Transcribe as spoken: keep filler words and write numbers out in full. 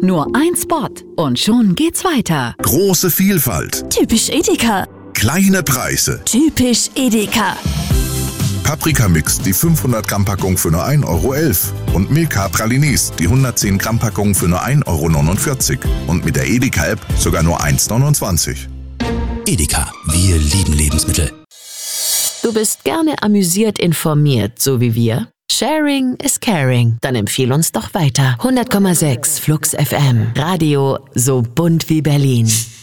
Nur ein Spot und schon geht's weiter. Große Vielfalt. Typisch Edeka. Kleine Preise. Typisch Edeka. Paprikamix, die fünfhundert Gramm Packung für nur ein Euro elf. Und Milka Pralines, die hundertzehn Gramm Packung für nur ein Euro neunundvierzig. Und mit der Edeka-App sogar nur eins neunundzwanzig. Edeka, wir lieben Lebensmittel. Du bist gerne amüsiert informiert, so wie wir? Sharing is caring. Dann empfehl uns doch weiter. hundert Komma sechs Flux F M. Radio so bunt wie Berlin.